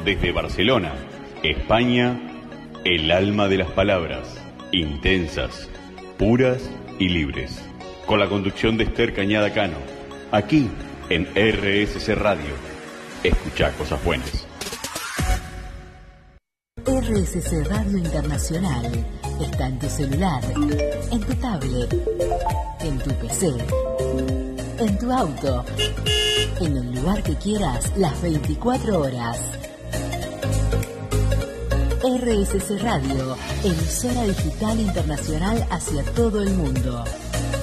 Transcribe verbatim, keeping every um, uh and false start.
desde Barcelona, España, el alma de las palabras, intensas, puras y libres. Con la conducción de Esther Cañada Cano, aquí en R S C Radio. Escuchá cosas buenas. R S C Radio Internacional está en tu celular, en tu tablet, en tu P C, en tu auto, en el lugar que quieras, las veinticuatro horas. R S C Radio, emisora digital internacional hacia todo el mundo.